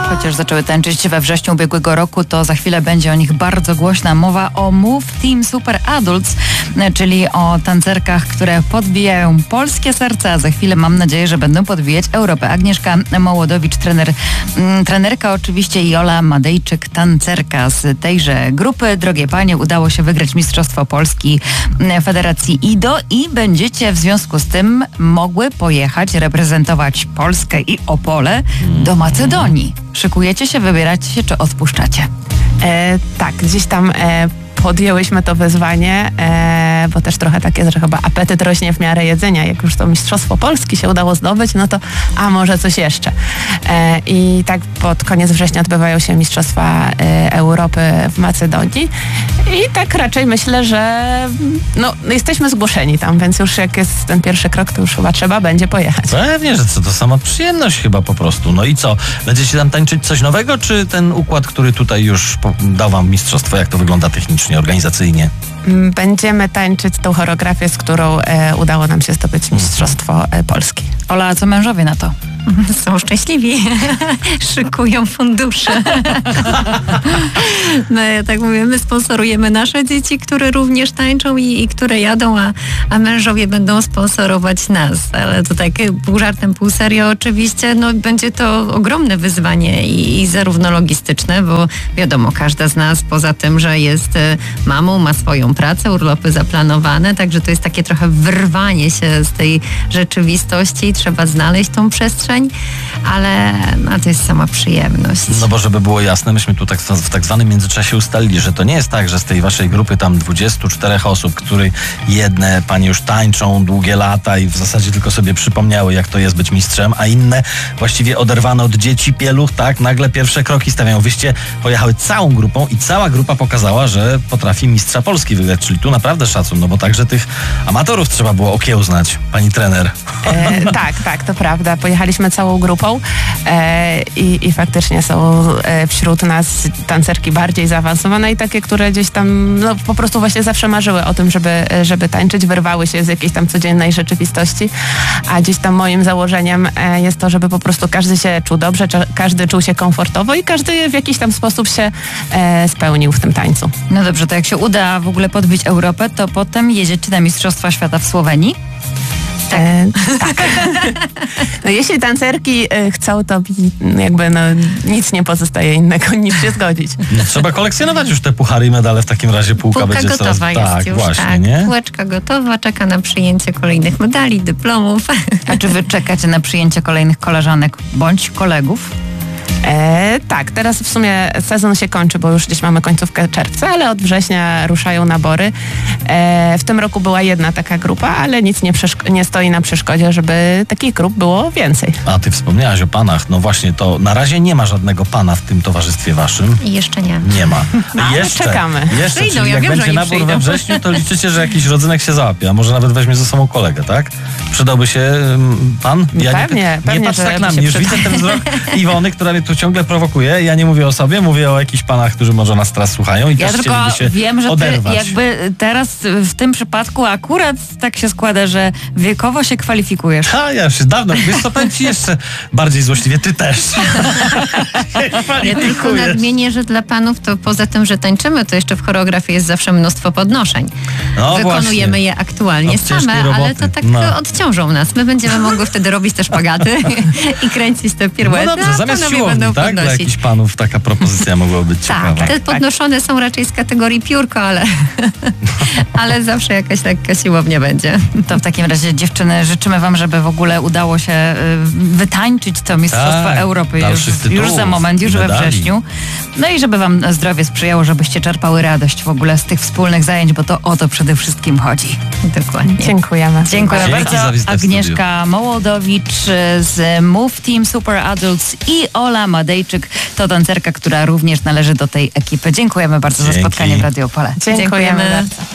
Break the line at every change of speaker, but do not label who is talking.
Chociaż zaczęły tańczyć we wrześniu ubiegłego roku, to za chwilę będzie o nich bardzo głośna mowa o Move Team Super Adults, czyli o tancerkach, które podbijają polskie serca, a za chwilę mam nadzieję, że będą podbijać Europę. Agnieszka Mołodowicz, trenerka oczywiście, i Ola Madejczyk, tancerka z tejże grupy. Drogie panie, udało się wygrać Mistrzostwo Polski Federacji IDO i będziecie w związku z tym mogły pojechać, reprezentować Polskę i Opole do Macedonii. Szykujecie się, wybieracie się, czy odpuszczacie?
Tak, gdzieś tam podjęłyśmy to wyzwanie, bo też trochę tak jest, że chyba apetyt rośnie w miarę jedzenia. Jak już to Mistrzostwo Polski się udało zdobyć, no to a może coś jeszcze. I tak pod koniec września odbywają się Mistrzostwa Europy w Macedonii. I tak raczej myślę, że no, jesteśmy zgłoszeni tam, więc już jak jest ten pierwszy krok, to już chyba trzeba będzie pojechać.
Pewnie, że to sama przyjemność chyba po prostu. No i co? Będziecie tam tańczyć coś nowego, czy ten układ, który tutaj już dał wam mistrzostwo, jak to wygląda technicznie, organizacyjnie?
Będziemy tańczyć tą choreografię, z którą udało nam się zdobyć Mistrzostwo Polski.
Ola, a co mężowie na to?
Są szczęśliwi. Szykują fundusze. No ja tak mówię, my sponsorujemy nasze dzieci, które również tańczą i które jadą, a mężowie będą sponsorować nas. Ale to tak pół żartem, pół serio oczywiście, no będzie to ogromne wyzwanie i zarówno logistyczne, bo wiadomo, każda z nas poza tym, że jest mamą, ma swoją pracę, urlopy zaplanowane, także to jest takie trochę wyrwanie się z tej rzeczywistości, trzeba znaleźć tą przestrzeń, ale no, to jest sama przyjemność.
No bo żeby było jasne, myśmy tu w tak zwanym międzyczasie ustalili, że to nie jest tak, że z tej waszej grupy tam 24 osób, których jedne panie już tańczą długie lata i w zasadzie tylko sobie przypomniały, jak to jest być mistrzem, a inne właściwie oderwane od dzieci, pieluch, tak, nagle pierwsze kroki stawiają. Wyście pojechały całą grupą i cała grupa pokazała, że potrafi mistrza Polski wygrać, czyli tu naprawdę szacun, no bo także tych amatorów trzeba było okiełznać, pani trener.
Tak, to prawda. Pojechaliśmy całą grupą i faktycznie są wśród nas tancerki bardziej zaawansowane i takie, które gdzieś tam no, po prostu właśnie zawsze marzyły o tym, żeby tańczyć, wyrwały się z jakiejś tam codziennej rzeczywistości, a gdzieś tam moim założeniem jest to, żeby po prostu każdy się czuł dobrze, każdy czuł się komfortowo i każdy w jakiś tam sposób się spełnił w tym tańcu.
No dobrze, to jak się uda w ogóle podbić Europę, to potem jedziecie na Mistrzostwa Świata w Słowenii?
Tak. No, jeśli tancerki chcą, to jakby no, nic nie pozostaje innego niż się zgodzić.
No, trzeba kolekcjonować już te puchary i medale, w takim razie półka będzie
gotowa
coraz...
jest już,
właśnie,
tak.
nie?
Półeczka gotowa, czeka na przyjęcie kolejnych medali, dyplomów.
A czy wy czekacie na przyjęcie kolejnych koleżanek bądź kolegów?
Tak, teraz w sumie sezon się kończy, bo już gdzieś mamy końcówkę czerwca, ale od września ruszają nabory. W tym roku była jedna taka grupa, ale nic nie stoi na przeszkodzie, żeby takich grup było więcej.
A ty wspomniałaś o panach. No właśnie, to na razie nie ma żadnego pana w tym towarzystwie waszym.
I jeszcze nie.
Nie ma.
Ale czekamy.
Jeszcze,
Przyjdą,
czyli
ja
jak
wiem, że
będzie
oni
nabór
przyjdą.
we wrześniu, to liczycie, że jakiś rodzynek się załapie, a może nawet weźmie ze sobą kolegę, tak? Przydałby się pan?
Pewnie,
nie patrz
że
tak
by
na
się
mnie, już
przydał.
widzę ten wzrok Iwony, która mnie tu ciągle prowokuje. Ja nie mówię o sobie, mówię o jakichś panach, którzy może nas teraz słuchają i
Ja
też
tylko
chcieliby się
wiem, że ty
oderwać.
jakby teraz w tym przypadku akurat tak się składa, że wiekowo się kwalifikujesz.
Ja już dawno, wiesz co, powiem ci jeszcze bardziej złośliwie, ty też.
Ja tylko nadmienię, że dla panów to poza tym, że tańczymy, to jeszcze w choreografii jest zawsze mnóstwo podnoszeń.
No
Wykonujemy
właśnie.
je aktualnie
Od ciężkiej
same,
roboty.
ale to tak
No.
odciążą nas. My będziemy mogły wtedy robić te szpagaty i kręcić te piruety,
No dobrze,
a
zamiast
panowie
siłowni,
będą
tak? Dla
podnosić.
jakichś panów taka propozycja mogła być ciekawa.
Tak, te podnoszone są raczej z kategorii piórko, ale zawsze jakaś taka siłownia będzie.
To w takim razie, dziewczyny, życzymy wam, żeby w ogóle udało się wytańczyć to Mistrzostwo
Tak,
Europy
dalszych tytułów,
już za moment, już we
medali.
wrześniu. No i żeby wam zdrowie sprzyjało, żebyście czerpały radość w ogóle z tych wspólnych zajęć, bo to o to przede wszystkim chodzi.
Dokładnie.
Dziękujemy.
Dziękuję
Dzięki
bardzo.
za wizytę w
Agnieszka Mołodowicz z Move Team Super Adults i Ola Madejczyk, to tancerka, która również należy do tej ekipy. Dziękujemy bardzo za
Dzięki.
spotkanie w Radio Opole.
Dziękujemy bardzo.